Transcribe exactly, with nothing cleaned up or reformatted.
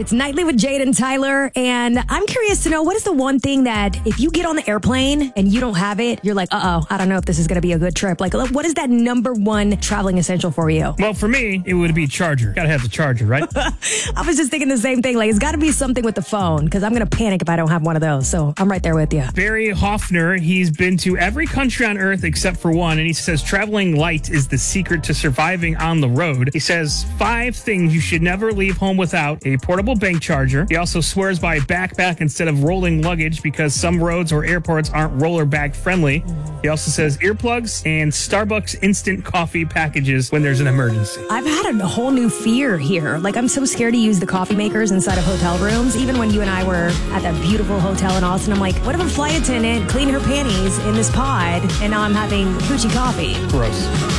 It's Nightly with Jade and Tyler, and I'm curious to know, what is the one thing that if you get on the airplane and you don't have it, you're like, uh-oh, I don't know if this is going to be a good trip. Like, what is that number one traveling essential for you? Well, for me, it would be charger. Gotta have the charger, right? I was just thinking the same thing. Like, it's got to be something with the phone, because I'm going to panic if I don't have one of those. So I'm right there with you. Barry Hoffner, he's been to every country on Earth except for one, and he says traveling light is the secret to surviving on the road. He says five things you should never leave home without: a portable bank charger. He also swears by a backpack instead of rolling luggage because some roads or airports aren't roller bag friendly. He also says earplugs and Starbucks instant coffee packages when there's an emergency. I've had a whole new fear here. Like, I'm so scared to use the coffee makers inside of hotel rooms. Even when you and I were at that beautiful hotel in Austin, I'm like, what if a flight attendant cleaned her panties in this pod and now I'm having coochie coffee? Gross.